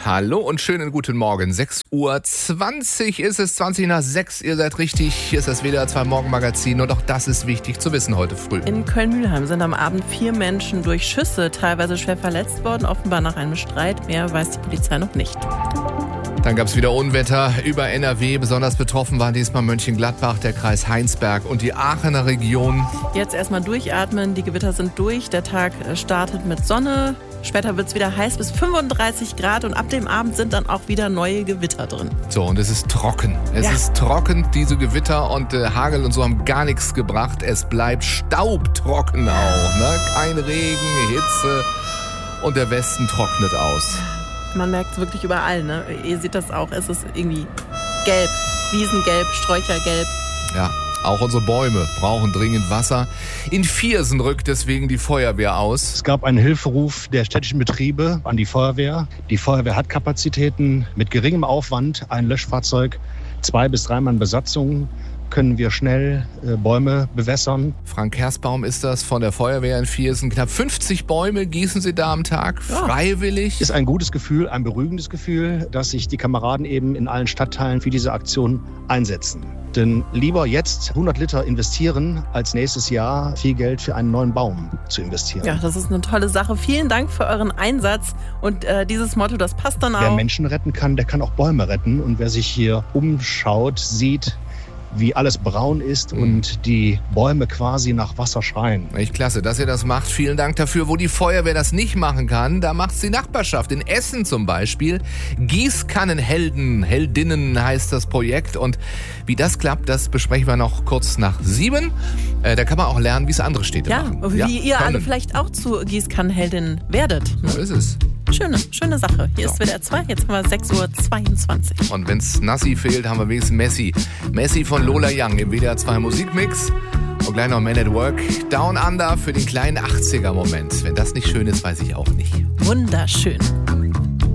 Hallo und schönen guten Morgen. 6:20 Uhr ist es, 20 nach 6. Ihr seid richtig. Hier ist das WDR 2 Morgenmagazin und auch das ist wichtig zu wissen heute früh. In Köln-Mühlheim sind am Abend 4 Menschen durch Schüsse teilweise schwer verletzt worden, offenbar nach einem Streit. Mehr weiß die Polizei noch nicht. Dann gab es wieder Unwetter über NRW. Besonders betroffen waren diesmal Mönchengladbach, der Kreis Heinsberg und die Aachener Region. Jetzt erstmal durchatmen. Die Gewitter sind durch. Der Tag startet mit Sonne. Später wird es wieder heiß bis 35 Grad und ab dem Abend sind dann auch wieder neue Gewitter drin. So, und es ist trocken. Es ist trocken, diese Gewitter und Hagel und so haben gar nichts gebracht. Es bleibt staubtrocken auch. Ne? Kein Regen, Hitze und der Westen trocknet aus. Man merkt es wirklich überall, ne? Ihr seht das auch, es ist irgendwie gelb, Wiesengelb, Sträuchergelb. Ja, auch unsere Bäume brauchen dringend Wasser. In Viersen rückt deswegen die Feuerwehr aus. Es gab einen Hilferuf der städtischen Betriebe an die Feuerwehr. Die Feuerwehr hat Kapazitäten mit geringem Aufwand, ein Löschfahrzeug, 2 bis 3 Mann Besatzung. Können wir schnell Bäume bewässern. Frank Kersbaum ist das von der Feuerwehr in Viersen. Knapp 50 Bäume gießen sie da am Tag, freiwillig. Ist ein gutes Gefühl, ein beruhigendes Gefühl, dass sich die Kameraden eben in allen Stadtteilen für diese Aktion einsetzen. Denn lieber jetzt 100 Liter investieren, als nächstes Jahr viel Geld für einen neuen Baum zu investieren. Ja, das ist eine tolle Sache. Vielen Dank für euren Einsatz. Und dieses Motto, das passt dann auch. Wer Menschen retten kann, der kann auch Bäume retten. Und wer sich hier umschaut, sieht, wie alles braun ist und die Bäume quasi nach Wasser schreien. Echt klasse, dass ihr das macht. Vielen Dank dafür. Wo die Feuerwehr das nicht machen kann, da macht's die Nachbarschaft. In Essen zum Beispiel. Gießkannenhelden, Heldinnen heißt das Projekt. Und wie das klappt, das besprechen wir noch kurz nach 7. Da kann man auch lernen, wie es andere Städte machen. Wie ihr alle vielleicht auch zu Gießkannenheldinnen werdet. So ist es. Schöne Sache. Hier ist WDR 2, jetzt haben wir 6:22 Uhr. Und wenn's Nassi fehlt, haben wir wenigstens Messi. Messi von Lola Young im WDR 2 Musikmix. Und gleich noch Man at Work. Down Under für den kleinen 80er-Moment. Wenn das nicht schön ist, weiß ich auch nicht. Wunderschön.